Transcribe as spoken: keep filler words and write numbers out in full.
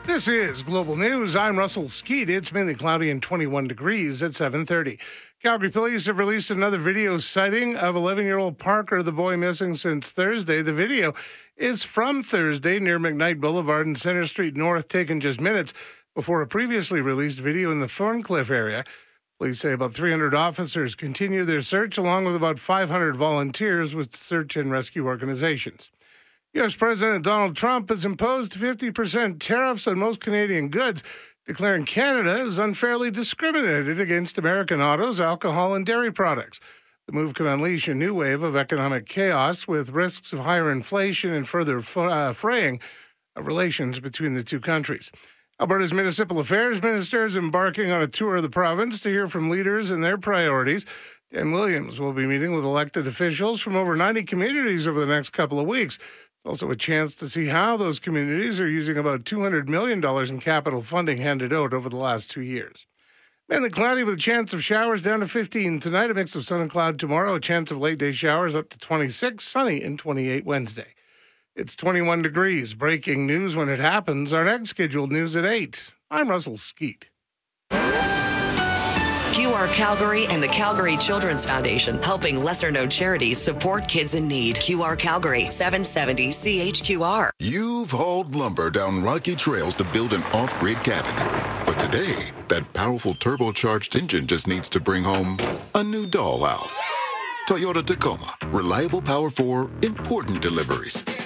This is Global News. I'm Russell Skeet. It's mainly cloudy and twenty-one degrees at seven thirty. Calgary police have released another video sighting of eleven-year-old Parker, the boy missing since Thursday. The video is from Thursday near McKnight Boulevard and Center Street North, taken just minutes before a previously released video in the Thorncliffe area. Police say about three hundred officers continue their search, along with about five hundred volunteers with search and rescue organizations. U S. President Donald Trump has imposed fifty percent tariffs on most Canadian goods, declaring Canada is unfairly discriminated against American autos, alcohol, and dairy products. The move could unleash a new wave of economic chaos, with risks of higher inflation and further uh, fraying of relations between the two countries. Alberta's Municipal Affairs Minister is embarking on a tour of the province to hear from leaders and their priorities. Dan Williams will be meeting with elected officials from over ninety communities over the next couple of weeks. It's also a chance to see how those communities are using about two hundred million dollars in capital funding handed out over the last two years. Mainly cloudy with a chance of showers down to fifteen tonight, a mix of sun and cloud tomorrow, a chance of late day showers up to twenty-six, sunny and twenty-eight Wednesday. It's twenty-one degrees. Breaking news when it happens. Our next scheduled news at eight. I'm Russell Skeet. Q R Calgary and the Calgary Children's Foundation, helping lesser-known charities support kids in need. Q R Calgary, seven seventy C H Q R. You've hauled lumber down rocky trails to build an off-grid cabin. But today, that powerful turbocharged engine just needs to bring home a new dollhouse. Toyota Tacoma. Reliable power for important deliveries.